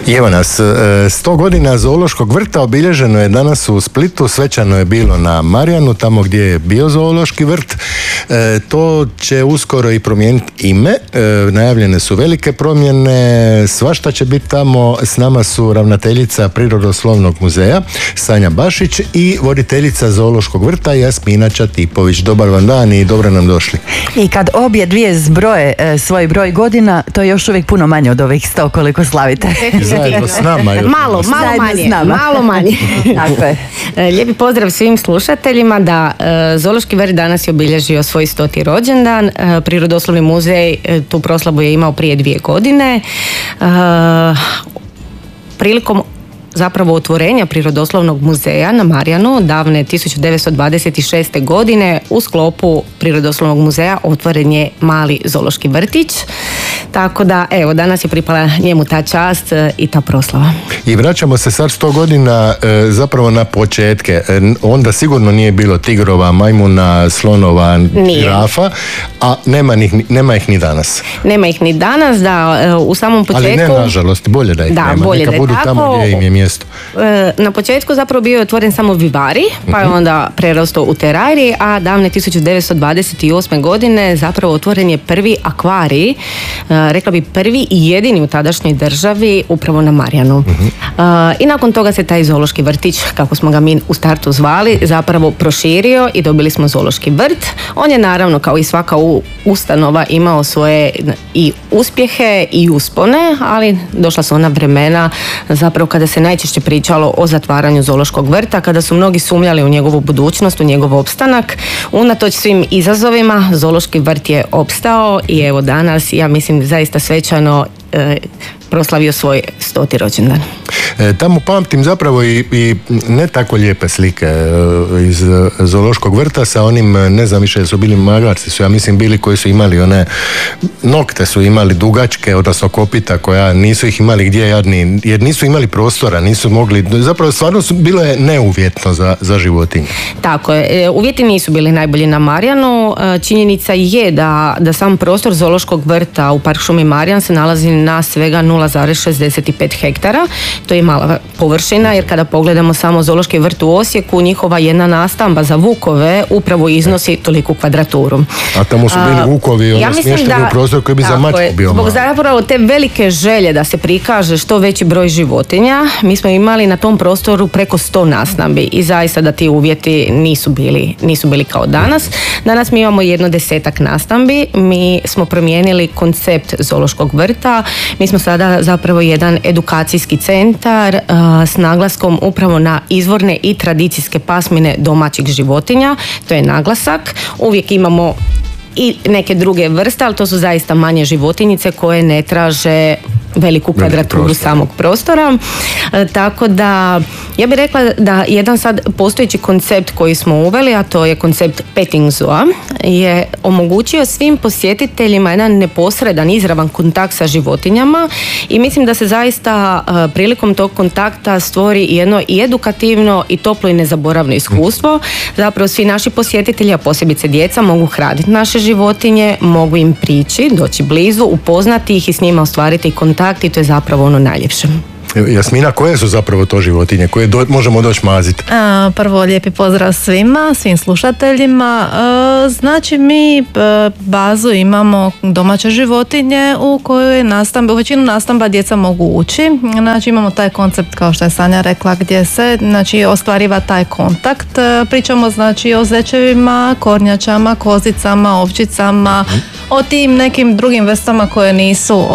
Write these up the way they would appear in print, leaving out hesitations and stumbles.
I evo nas, 100 godina zoološkog vrta obilježeno je danas u Splitu, svečano je bilo na Marjanu, tamo gdje je bio zoološki vrt. To će uskoro i promijeniti ime, najavljene su velike promjene, svašta će biti tamo. S nama su ravnateljica Prirodoslovnog muzeja Sanja Bašić i voditeljica zoološkog vrta Jasmina Čatipović. Dobar vam dan i dobro nam došli. I kad obje dvije zbroje svoj broj godina, to je još uvijek puno manje od ovih 100 koliko slavite. Zajedno s nama. Malo manje. Tako je. Lijepi pozdrav svim slušateljima da zoološki vrt danas je obilježio svoj 100. rođendan. Prirodoslovni muzej tu proslavu je imao prije 2 godine. Prilikom zapravo otvorenja Prirodoslovnog muzeja na Marjanu davne 1926. godine u sklopu Prirodoslovnog muzeja otvoren je mali zoološki vrtić. Tako da, evo, danas je pripala njemu ta čast i ta proslava. I vraćamo se sad 100 godina zapravo na početke. Onda sigurno nije bilo tigrova, majmuna, slonova, žirafa, a nema ih ni danas. Nema ih ni danas, da, u samom početku... Ali ne, nažalost, bolje da ih nema. Bolje neka budu tamo gdje im je mjesto. Na početku zapravo bio je otvoren samo vivari, pa je onda prerastao u terarij, a davne 1928. godine zapravo otvoren je prvi akvarij, rekla bi prvi i jedini u tadašnjoj državi upravo na Marjanu. I nakon toga se taj zoološki vrtić, kako smo ga mi u startu zvali, zapravo proširio i dobili smo zoološki vrt. On je naravno, kao i svaka ustanova, imao svoje i uspjehe i uspone, ali došla su ona vremena zapravo kada se najčešće pričalo o zatvaranju zoološkog vrta, kada su mnogi sumnjali u njegovu budućnost, u njegov opstanak. Unatoč svim izazovima zoološki vrt je opstao i evo danas, ja mislim, zaista svečano proslavio svoj 100. rođendan. Tamo pamtim zapravo i ne tako lijepe slike iz zoološkog vrta sa onim, ne znam više, su bili magarci, su ja mislim bili koji su imali one nokte, su imali dugačke, odnosno kopita koja nisu ih imali gdje jadni, jer nisu imali prostora, nisu mogli, zapravo stvarno bilo je neuvjetno za životinje. Tako je, uvjeti nisu bili najbolji na Marjanu. Činjenica je da sam prostor zoološkog vrta u Park šumi Marjan se nalazi na svega 0,65 hektara. To je mala površina, jer kada pogledamo samo zoološki vrt u Osijeku, njihova jedna nastamba za vukove upravo iznosi toliku kvadraturu. A tamo su bili vukovi, ono smješteni u prostor koji bi za mačku bio zbog zapravo te velike želje da se prikaže što veći broj životinja, mi smo imali na tom prostoru preko 100 nastambi i zaista da ti uvjeti nisu bili kao danas. Danas mi imamo 10 nastambi, mi smo promijenili koncept zoološkog vrta, mi smo sada zapravo jedan edukacijski centar s naglaskom upravo na izvorne i tradicijske pasmine domaćih životinja, to je naglasak. Uvijek imamo i neke druge vrste, ali to su zaista manje životinjice koje ne traže veliku kvadraturu samog prostora. Tako da, ja bih rekla da jedan sad postojeći koncept koji smo uveli, a to je koncept petting zoo, je omogućio svim posjetiteljima jedan neposredan, izravan kontakt sa životinjama i mislim da se zaista prilikom tog kontakta stvori jedno i edukativno i toplo i nezaboravno iskustvo. Zapravo svi naši posjetitelji, a posebice djeca, mogu hraniti naše životinje, mogu im prići, doći blizu, upoznati ih i s njima ostvariti kontakt i to je zapravo ono najljepše. Jasmina, koje su zapravo to životinje koje možemo doći maziti? Prvo lijepi pozdrav svim slušateljima. Znači mi bazu imamo domaće životinje u kojoj u većinu nastamba djeca mogu ući. Znači imamo taj koncept, kao što je Sanja rekla, gdje se ostvariva taj kontakt. Pričamo znači o zečevima, kornjačama, kozicama, ovčicama, o tim nekim drugim vrstama koje nisu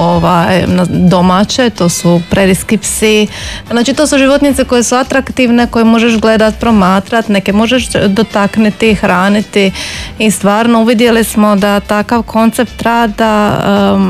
domaće, to su prerijski psi. Znači to su životinjice koje su atraktivne, koje možeš gledat, promatrat, neke možeš dotaknuti, hraniti i stvarno uvidjeli smo da takav koncept rada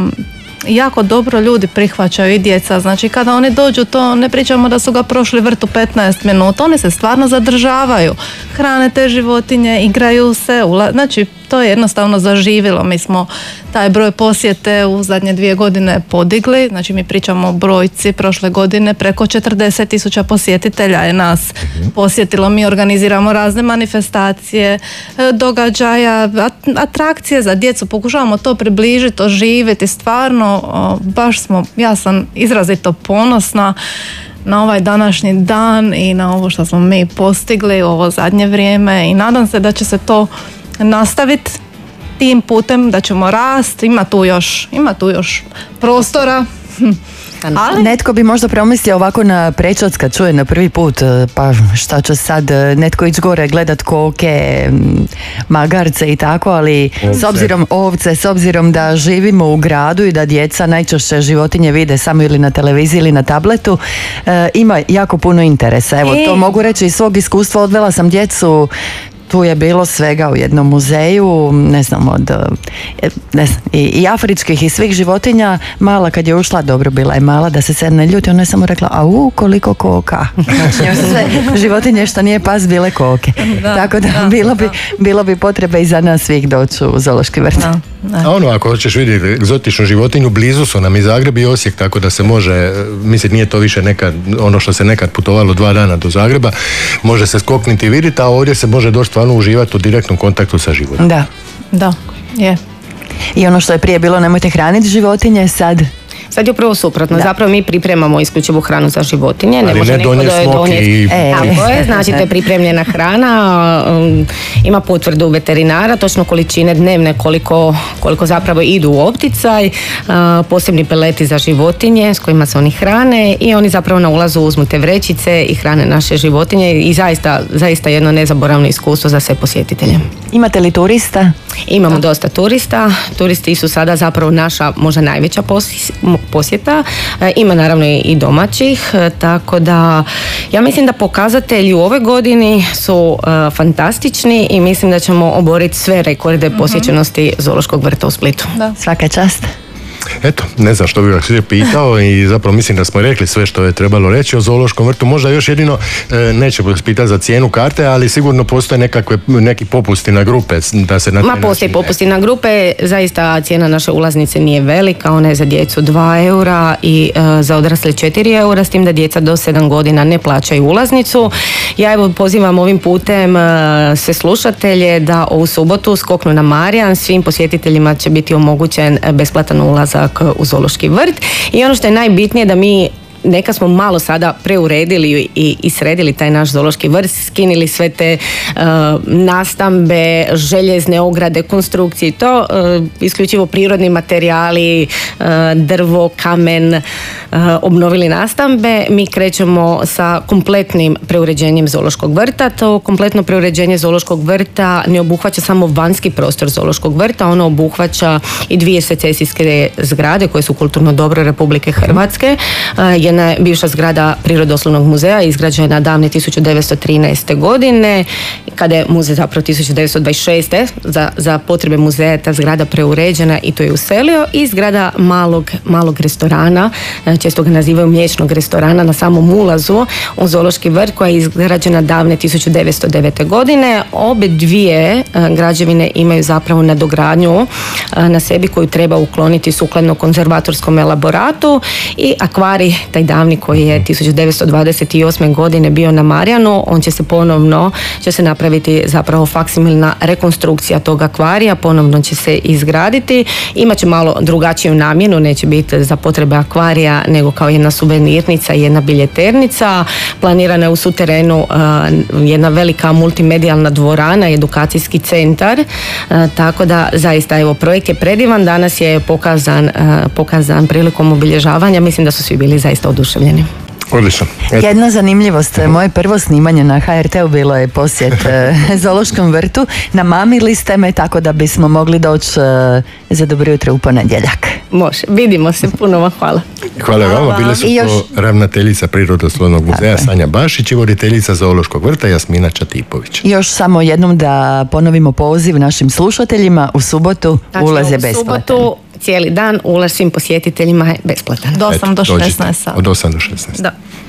jako dobro ljudi prihvaćaju i djeca. Znači kada oni dođu, to ne pričamo da su ga prošli vrt u 15 minuta, oni se stvarno zadržavaju, hrane te životinje, igraju se, znači to je jednostavno zaživilo. Mi smo taj broj posjete u zadnje 2 godine podigli, znači mi pričamo o brojci prošle godine, preko 40.000 posjetitelja je nas posjetilo. Mi organiziramo razne manifestacije, događaja, atrakcije za djecu, pokušavamo to približiti, oživjeti, stvarno ja sam izrazito ponosna na ovaj današnji dan i na ovo što smo mi postigli u ovo zadnje vrijeme i nadam se da će se to nastaviti tim putem, da ćemo rasti, ima tu još prostora. Ali netko bi možda promislio ovako na prečac kad čuje na prvi put, pa šta će sad netko ići gore gledat koke, magarce i tako, ali s obzirom da živimo u gradu i da djeca najčešće životinje vide samo ili na televiziji ili na tabletu, ima jako puno interesa. Evo, to mogu reći iz svog iskustva, odvela sam djecu. Tu je bilo svega u jednom muzeju, i afričkih i svih životinja. Mala kad je ušla, dobro, bila je mala, da se sad ne ljuti, ona je samo rekla, koliko koka. Znači, sve životinje što nije pas bile koke. Tako da bilo bi potrebe i za nas svih doći u zoološki vrt. A ako hoćeš vidjeti egzotičnu životinju, blizu su nam i Zagreb i Osijek, tako da se može, mislim, nije to više nekad, ono što se nekad putovalo 2 dana do Zagreba, može se skokniti i vidjeti, a ovdje se može doći stvarno uživati u direktnom kontaktu sa životinjom. Da, je. I ono što je prije bilo nemojte hraniti životinje, sad je upravo suprotno. Zapravo mi pripremamo isključivo hranu za životinje. Ne može neko donijeti. Tako je, znači to je pripremljena hrana, ima potvrdu veterinara, točno količine dnevne koliko zapravo idu u opticaj, posebni peleti za životinje s kojima se oni hrane i oni zapravo na ulazu uzmu te vrećice i hrane naše životinje i zaista jedno nezaboravno iskustvo za sve posjetitelje. Imate li turista? Imamo dosta turista. Turisti su sada zapravo naša možda najveća posjeta. Ima naravno i domaćih, tako da ja mislim da pokazatelji u ovoj godini su fantastični i mislim da ćemo oboriti sve rekorde posjećenosti zoološkog vrta u Splitu. Da. Svaka čast. Eto, ne znam što bih vas pitao i zapravo mislim da smo rekli sve što je trebalo reći o zoološkom vrtu. Možda još jedino, nećemo pitati za cijenu karte, ali sigurno postoje neki popusti na grupe. Postoji popusti na grupe, zaista cijena naše ulaznice nije velika, ona je za djecu 2 eura i za odrasle 4 eura, s tim da djeca do 7 godina ne plaćaju ulaznicu. Ja evo pozivam ovim putem sve slušatelje da ovu subotu skoknu na Marijan, svim posjetiteljima će biti omogućen besplatan ulazak u zoološki vrt i ono što je najbitnije da mi neka smo malo sada preuredili i sredili taj naš zoološki vrt, skinili sve te nastambe, željezne ograde, konstrukcije, to isključivo prirodni materijali, drvo, kamen, obnovili nastambe. Mi krećemo sa kompletnim preuređenjem zoološkog vrta. To kompletno preuređenje zoološkog vrta ne obuhvaća samo vanjski prostor zoološkog vrta, ono obuhvaća i 2 secesijske zgrade koje su kulturno dobro Republike Hrvatske. Jedna je bivša zgrada Prirodoslovnog muzeja, izgrađena davne 1913. godine, kada je muzej zapravo 1926. za potrebe muzeja ta zgrada preuređena i to je uselio, i zgrada malog restorana, često ga nazivaju mliječnog restorana, na samom ulazu u zoološki vrt, koja je izgrađena davne 1909. godine. Obe dvije građevine imaju zapravo nadogradnju na sebi koju treba ukloniti sukladno konzervatorskom elaboratu, i akvarij, taj davni koji je 1928. godine bio na Marijanu, on će se napraviti zapravo faksimilna rekonstrukcija tog akvarija, ponovno će se izgraditi, imaće malo drugačiju namjenu, neće biti za potrebe akvarija nego kao jedna suvenirnica i jedna biljeternica. Planirana je u suterenu jedna velika multimedijalna dvorana, edukacijski centar, tako da zaista evo projekt je predivan, danas je pokazan prilikom obilježavanja, mislim da su svi bili zaista oduševljeni. Odlično. Jedna zanimljivost, moje prvo snimanje na HRT-u bilo je posjet zoološkom vrtu. Namamili ste me tako da bismo mogli doći za dobro jutro u ponedjeljak. Može, vidimo se, puno vam hvala. Hvala vama, bile su to ravnateljica Prirodoslovnog muzeja Sanja Bašić i voditeljica zoološkog vrta Jasmina Čatipović. Još samo jednom da ponovimo poziv našim slušateljima, u subotu ulaz je besplatan. U subotu cijeli dan ulaz svim posjetiteljima je besplatan. Od 8 do 16 sati. Od 8 do 16. Da.